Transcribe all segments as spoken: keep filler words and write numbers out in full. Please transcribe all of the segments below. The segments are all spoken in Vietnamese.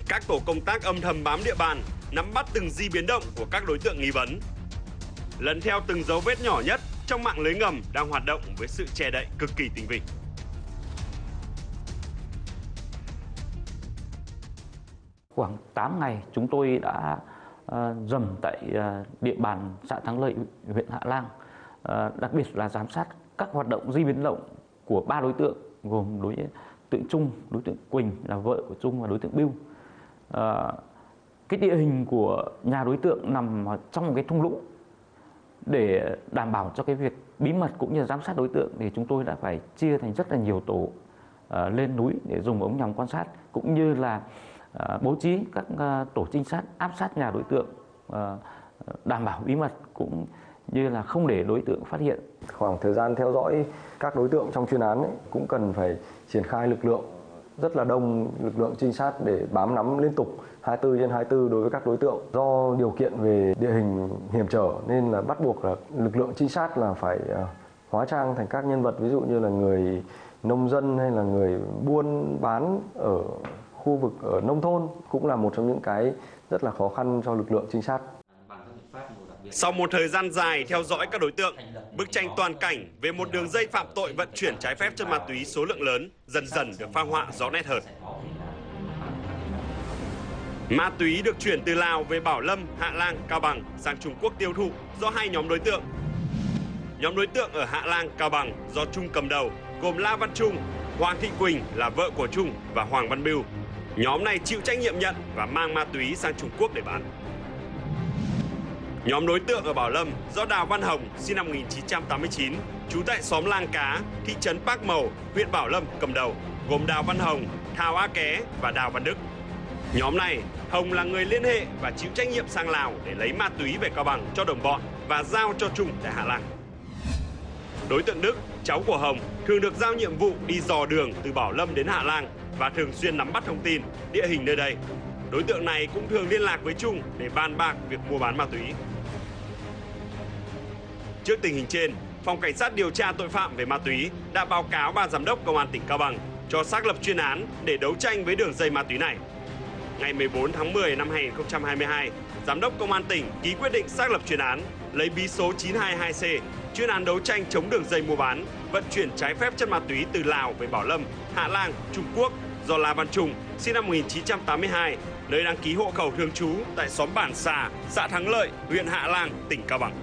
Các tổ công tác âm thầm bám địa bàn, nắm bắt từng di biến động của các đối tượng nghi vấn. Lần theo từng dấu vết nhỏ nhất trong mạng lưới ngầm đang hoạt động với sự che đậy cực kỳ tinh vi. Khoảng tám ngày chúng tôi đã uh, dầm tại uh, địa bàn xã Thắng Lợi, huyện Hạ Lan, uh, đặc biệt là giám sát các hoạt động di biến động của ba đối tượng gồm đối tượng Trung, đối tượng Quỳnh là vợ của Trung và đối tượng Bill. Uh, cái địa hình của nhà đối tượng nằm trong một cái thung lũng. Để đảm bảo cho cái việc bí mật cũng như giám sát đối tượng thì chúng tôi đã phải chia thành rất là nhiều tổ uh, lên núi để dùng ống nhòm quan sát, cũng như là uh, bố trí các uh, tổ trinh sát áp sát nhà đối tượng, uh, đảm bảo bí mật cũng như là không để đối tượng phát hiện. Khoảng thời gian theo dõi các đối tượng trong chuyên án ấy, cũng cần phải triển khai lực lượng rất là đông, lực lượng trinh sát để bám nắm liên tục hai mươi tư trên hai mươi tư đối với các đối tượng. Do điều kiện về địa hình hiểm trở nên là bắt buộc là lực lượng trinh sát là phải hóa trang thành các nhân vật, ví dụ như là người nông dân hay là người buôn bán ở khu vực ở nông thôn, cũng là một trong những cái rất là khó khăn cho lực lượng trinh sát. Sau một thời gian dài theo dõi các đối tượng, bức tranh toàn cảnh về một đường dây phạm tội vận chuyển trái phép chất ma túy số lượng lớn dần dần được phác họa rõ nét hơn. Ma túy được chuyển từ Lào về Bảo Lâm, Hạ Lan, Cao Bằng sang Trung Quốc tiêu thụ do hai nhóm đối tượng. Nhóm đối tượng ở Hạ Lan, Cao Bằng do Trung cầm đầu gồm La Văn Trung, Hoàng Thị Quỳnh là vợ của Trung và Hoàng Văn Bill. Nhóm này chịu trách nhiệm nhận và mang ma túy sang Trung Quốc để bán. Nhóm đối tượng ở Bảo Lâm do Đào Văn Hồng sinh năm một nghìn chín trăm tám mươi chín, trú tại xóm Lang Cá, thị trấn Park Màu, huyện Bảo Lâm cầm đầu, gồm Đào Văn Hồng, Thào A Ké và Đào Văn Đức. Nhóm này, Hồng là người liên hệ và chịu trách nhiệm sang Lào để lấy ma túy về Cao Bằng cho đồng bọn và giao cho Trung tại Hạ Lan. Đối tượng Đức, cháu của Hồng, thường được giao nhiệm vụ đi dò đường từ Bảo Lâm đến Hạ Lan và thường xuyên nắm bắt thông tin, địa hình nơi đây. Đối tượng này cũng thường liên lạc với Trung để bàn bạc việc mua bán ma túy. Trước tình hình trên, Phòng Cảnh sát điều tra tội phạm về ma túy đã báo cáo Ban Giám đốc Công an tỉnh Cao Bằng cho xác lập chuyên án để đấu tranh với đường dây ma túy này. Ngày mười bốn tháng mười năm hai nghìn không trăm hai mươi hai, Giám đốc Công an tỉnh ký quyết định xác lập chuyên án lấy bí số chín hai hai C, chuyên án đấu tranh chống đường dây mua bán, vận chuyển trái phép chất ma túy từ Lào về Bảo Lâm, Hạ Lan, Trung Quốc do La Văn Trung, sinh năm một nghìn chín trăm tám mươi hai, nơi đăng ký hộ khẩu thường trú tại xóm Bản Xà, xã Thắng Lợi, huyện Hạ Lan, tỉnh Cao Bằng.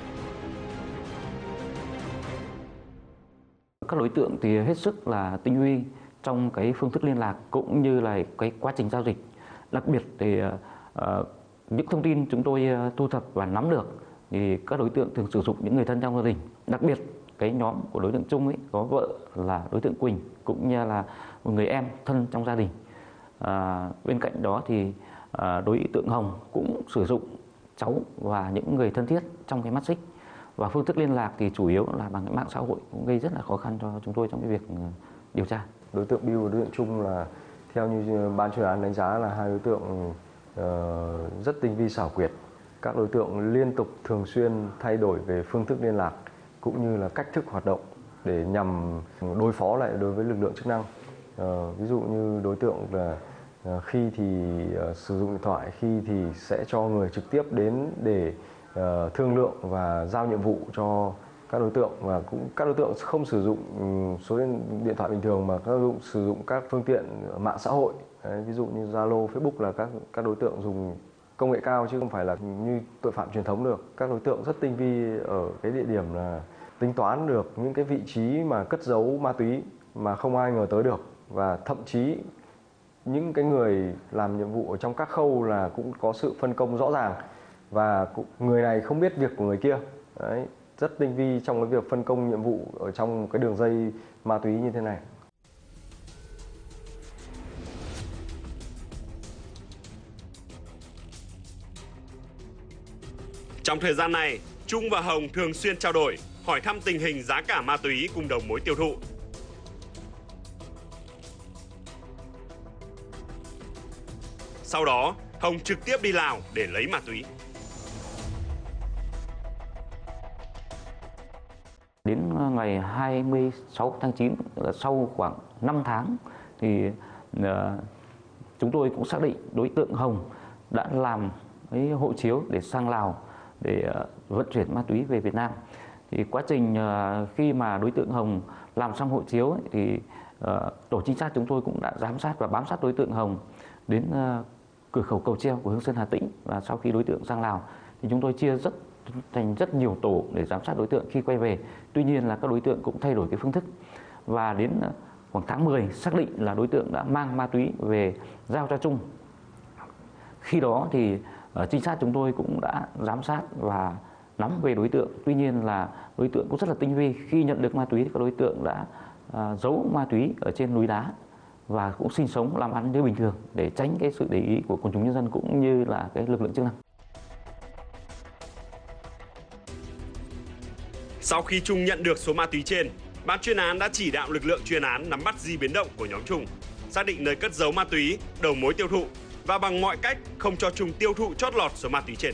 Các đối tượng thì hết sức là tinh huy trong cái phương thức liên lạc cũng như là cái quá trình giao dịch. Đặc biệt thì uh, những thông tin chúng tôi uh, thu thập và nắm được thì các đối tượng thường sử dụng những người thân trong gia đình. Đặc biệt cái nhóm của đối tượng Trung ấy có vợ là đối tượng Quỳnh cũng như là một người em thân trong gia đình. Uh, bên cạnh đó thì uh, đối tượng Hồng cũng sử dụng cháu và những người thân thiết trong cái mắt xích. Và phương thức liên lạc thì chủ yếu là bằng cái mạng xã hội, cũng gây rất là khó khăn cho chúng tôi trong cái việc điều tra. Đối tượng Bill và đối tượng Trung là theo như ban chuyên án đánh giá là hai đối tượng uh, rất tinh vi xảo quyệt. Các đối tượng liên tục thường xuyên thay đổi về phương thức liên lạc cũng như là cách thức hoạt động để nhằm đối phó lại đối với lực lượng chức năng. Uh, ví dụ như đối tượng là uh, khi thì uh, sử dụng điện thoại, khi thì sẽ cho người trực tiếp đến để uh, thương lượng và giao nhiệm vụ cho các đối tượng, và cũng các đối tượng không sử dụng số điện thoại bình thường mà các đối tượng sử dụng các phương tiện mạng xã hội. Đấy, ví dụ như Zalo, Facebook là các các đối tượng dùng công nghệ cao chứ không phải là như tội phạm truyền thống được. Các đối tượng rất tinh vi ở cái địa điểm là tính toán được những cái vị trí mà cất giấu ma túy mà không ai ngờ tới được, và thậm chí những cái người làm nhiệm vụ ở trong các khâu là cũng có sự phân công rõ ràng và người này không biết việc của người kia. Đấy, rất tinh vi trong cái việc phân công nhiệm vụ ở trong cái đường dây ma túy như thế này. Trong thời gian này, Trung và Hồng thường xuyên trao đổi, hỏi thăm tình hình giá cả ma túy cùng đầu mối tiêu thụ. Sau đó, Hồng trực tiếp đi Lào để lấy ma túy. Đến ngày hai mươi sáu tháng chín, sau khoảng năm tháng thì uh, chúng tôi cũng xác định đối tượng Hồng đã làm cái hộ chiếu để sang Lào để vận chuyển ma túy về Việt Nam. Thì quá trình khi mà đối tượng Hồng làm xong hộ chiếu ấy, thì tổ trinh sát chúng tôi cũng đã giám sát và bám sát đối tượng Hồng đến cửa khẩu Cầu Treo của Hương Sơn, Hà Tĩnh. Và sau khi đối tượng sang Lào thì chúng tôi chia rất thành rất nhiều tổ để giám sát đối tượng khi quay về. Tuy nhiên là các đối tượng cũng thay đổi cái phương thức, và đến khoảng tháng mười xác định là đối tượng đã mang ma túy về giao cho Trung. Khi đó thì trinh sát chúng tôi cũng đã giám sát và nắm về đối tượng. Tuy nhiên là đối tượng cũng rất là tinh vi. Khi nhận được ma túy thì các đối tượng đã uh, giấu ma túy ở trên núi đá và cũng sinh sống làm ăn như bình thường để tránh cái sự để ý của quần chúng nhân dân cũng như là cái lực lượng chức năng. Sau khi Trung nhận được số ma túy trên, ban chuyên án đã chỉ đạo lực lượng chuyên án nắm bắt di biến động của nhóm Trung, xác định nơi cất giấu ma túy, đầu mối tiêu thụ và bằng mọi cách không cho Trung tiêu thụ chót lọt số ma túy trên.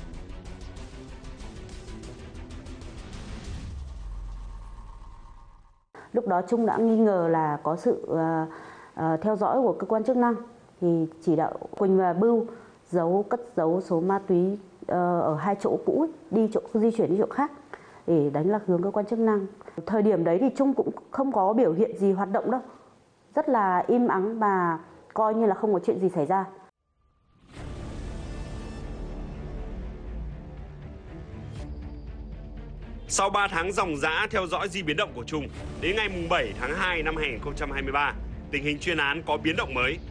Lúc đó Trung đã nghi ngờ là có sự uh, uh, theo dõi của cơ quan chức năng, thì chỉ đạo Quỳnh và Bưu giấu cất giấu số ma túy uh, ở hai chỗ cũ, đi chỗ di chuyển đi chỗ khác để đánh lạc hướng cơ quan chức năng. Thời điểm đấy thì Trung cũng không có biểu hiện gì hoạt động đâu, rất là im ắng và coi như là không có chuyện gì xảy ra. Sau ba tháng ròng rã theo dõi di biến động của Trung, đến ngày bảy tháng hai năm hai nghìn không trăm hai mươi ba, tình hình chuyên án có biến động mới.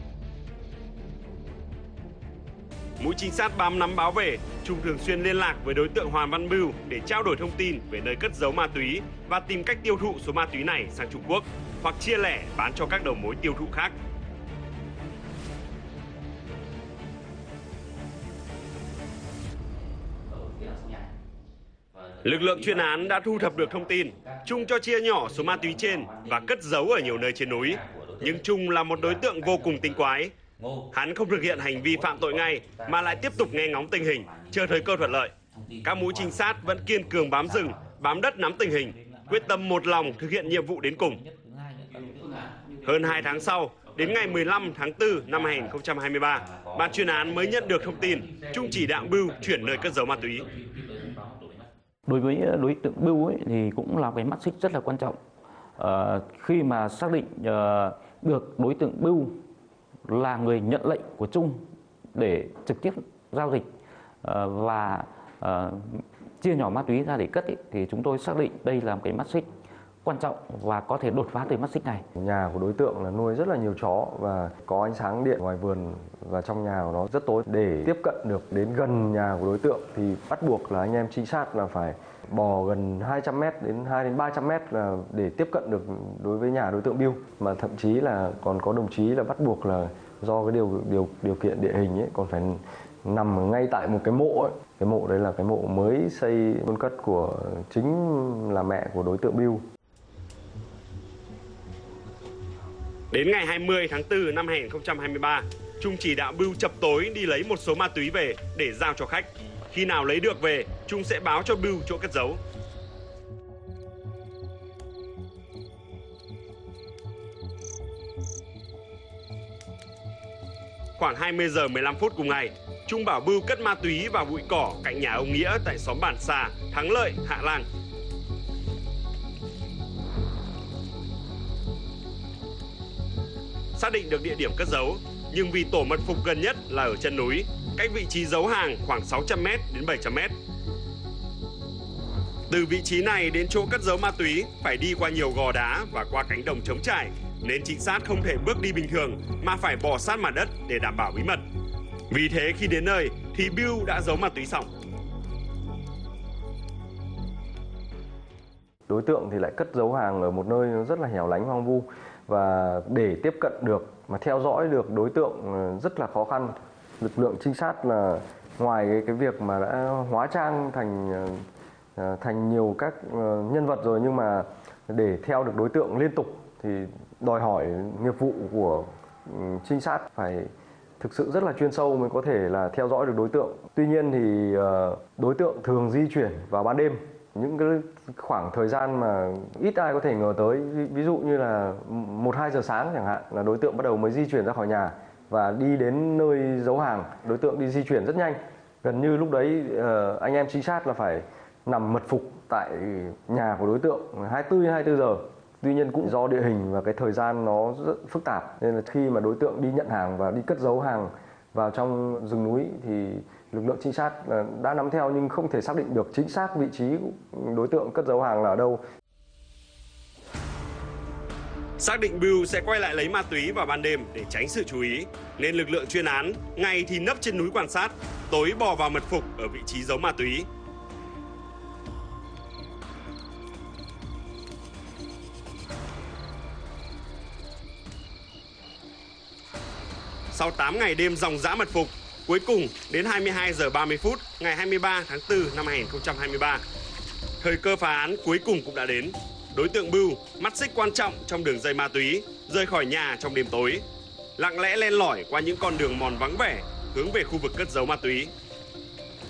Mũi trinh sát bám nắm báo về, Trung thường xuyên liên lạc với đối tượng Hoàng Văn Bưu để trao đổi thông tin về nơi cất giấu ma túy và tìm cách tiêu thụ số ma túy này sang Trung Quốc hoặc chia lẻ bán cho các đầu mối tiêu thụ khác. Lực lượng chuyên án đã thu thập được thông tin Trung cho chia nhỏ số ma túy trên và cất giấu ở nhiều nơi trên núi. Nhưng Trung là một đối tượng vô cùng tinh quái. Hắn không thực hiện hành vi phạm tội ngay mà lại tiếp tục nghe ngóng tình hình, chờ thời cơ thuận lợi. Các mũi trinh sát vẫn kiên cường bám rừng, bám đất nắm tình hình, quyết tâm một lòng thực hiện nhiệm vụ đến cùng. Hơn hai tháng sau, đến ngày mười lăm tháng tư năm hai nghìn không trăm hai mươi ba, ban chuyên án mới nhận được thông tin Trung chỉ đạo Bưu chuyển nơi cất giấu ma túy. Đối với đối tượng Bưu ấy, thì cũng là cái mắt xích rất là quan trọng. À, khi mà xác định uh, được đối tượng Bưu là người nhận lệnh của Trung để trực tiếp giao dịch uh, và uh, chia nhỏ ma túy ra để cất ấy, thì chúng tôi xác định đây là một cái mắt xích quan trọng và có thể đột phá từ mắt xích này. Nhà của đối tượng là nuôi rất là nhiều chó và có ánh sáng điện ngoài vườn và trong nhà của nó rất tối. Để tiếp cận được đến gần nhà của đối tượng thì bắt buộc là anh em trinh sát là phải bò gần hai trăm mét đến hai đến ba trăm mét là để tiếp cận được đối với nhà đối tượng Bưu. Mà thậm chí là còn có đồng chí là bắt buộc là do cái điều điều điều kiện địa hình ấy còn phải nằm ngay tại một cái mộ ấy. Cái mộ đấy là cái mộ mới xây chôn cất của chính là mẹ của đối tượng Bưu. Đến ngày hai mươi tháng tư năm hai nghìn không trăm hai mươi ba, Trung chỉ đạo Bưu chập tối đi lấy một số ma túy về để giao cho khách. Khi nào lấy được về, Trung sẽ báo cho Bưu chỗ cất giấu. Khoảng hai mươi giờ mười lăm phút cùng ngày, Trung bảo Bưu cất ma túy vào bụi cỏ cạnh nhà ông Nghĩa tại xóm Bản Xà, Thắng Lợi, Hạ Lang. Xác định được địa điểm cất giấu, nhưng vì tổ mật phục gần nhất là ở chân núi, cách vị trí giấu hàng khoảng sáu trăm mét đến bảy trăm mét. Từ vị trí này đến chỗ cất giấu ma túy phải đi qua nhiều gò đá và qua cánh đồng trống trải, nên trinh sát không thể bước đi bình thường mà phải bò sát mặt đất để đảm bảo bí mật. Vì thế khi đến nơi thì Bưu đã giấu ma túy xong. Đối tượng thì lại cất giấu hàng ở một nơi rất là hẻo lánh hoang vu, và để tiếp cận được mà theo dõi được đối tượng rất là khó khăn. Lực lượng trinh sát là ngoài cái, cái việc mà đã hóa trang thành thành nhiều các nhân vật rồi, nhưng mà để theo được đối tượng liên tục thì đòi hỏi nghiệp vụ của trinh sát phải thực sự rất là chuyên sâu mới có thể là theo dõi được đối tượng. Tuy nhiên thì đối tượng thường di chuyển vào ban đêm, những cái khoảng thời gian mà ít ai có thể ngờ tới, ví dụ như là một hai giờ sáng chẳng hạn là đối tượng bắt đầu mới di chuyển ra khỏi nhà, và đi đến nơi giấu hàng. Đối tượng đi di chuyển rất nhanh, gần như lúc đấy anh em trinh sát là phải nằm mật phục tại nhà của đối tượng hai mươi tư trên hai mươi tư giờ. Tuy nhiên cũng do địa hình và cái thời gian nó rất phức tạp, nên là khi mà đối tượng đi nhận hàng và đi cất giấu hàng vào trong rừng núi thì lực lượng trinh sát đã nắm theo nhưng không thể xác định được chính xác vị trí đối tượng cất giấu hàng là ở đâu. Xác định Bưu sẽ quay lại lấy ma túy vào ban đêm để tránh sự chú ý, nên lực lượng chuyên án ngày thì nấp trên núi quan sát, tối bò vào mật phục ở vị trí giấu ma túy. Sau tám ngày đêm ròng rã mật phục, cuối cùng đến hai mươi hai giờ ba mươi phút ngày hai mươi ba tháng tư năm hai nghìn không trăm hai mươi ba, thời cơ phá án cuối cùng cũng đã đến. Đối tượng Bưu, mắt xích quan trọng trong đường dây ma túy, rời khỏi nhà trong đêm tối, lặng lẽ len lỏi qua những con đường mòn vắng vẻ hướng về khu vực cất giấu ma túy.